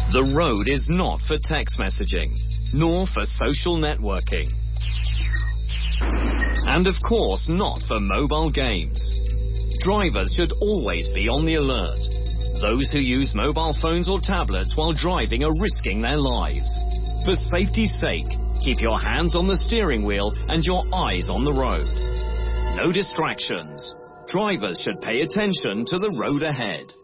The road is not for text messaging, nor for social networking. And of course, not for mobile games. Drivers should always be on the alert. Those who use mobile phones or tablets while driving are risking their lives. For safety's sake, keep your hands on the steering wheel and your eyes on the road. No distractions. Drivers should pay attention to the road ahead.